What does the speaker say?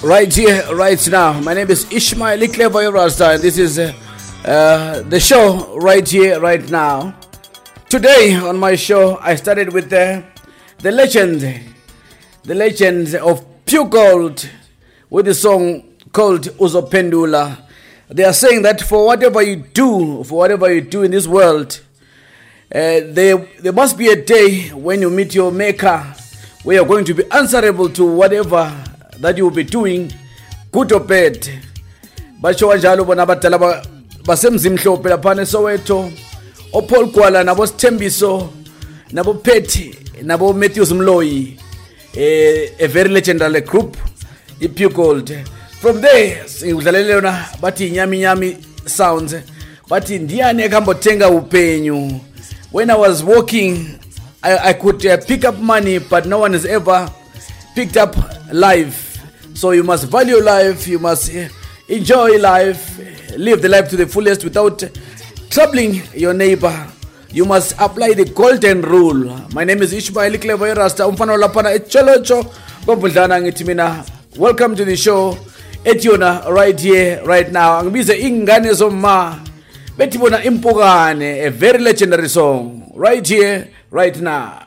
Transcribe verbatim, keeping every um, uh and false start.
right here, right now. My name is Ishmael Clever Rasta, and this is uh, uh, the show right here, right now. Today on my show, I started with the, the legend, the legend of Pure Gold, with the song called Uzopendula. They are saying that for whatever you do, for whatever you do in this world, uh, there, there must be a day when you meet your maker, where you're going to be answerable to whatever that you will be doing, good or bad. Basho kanjalo bona abadala basemzimhlophe lapha eSoweto, oPaul Gwala nabo Sithembiso, nabo Phetty, nabo Matthews Mloyi, a very legendary group, the Pure Gold. From there, ngidlalele yona bathi nyami nyami sounds, bathi ndiyani ekambothenga upenyu. When I was walking, I, I could uh, pick up money, but no one has ever picked up life. So you must value life, you must uh, enjoy life, live the life to the fullest without troubling your neighbor. You must apply the golden rule. My name is Ishmael Clever Rasta, umfana lapana echolocho ngobudlana ngithi mina. Welcome to the show. Etiona right here, right now. Angibize ingane zoma bethi bona impukane, a very legendary song right here, right now.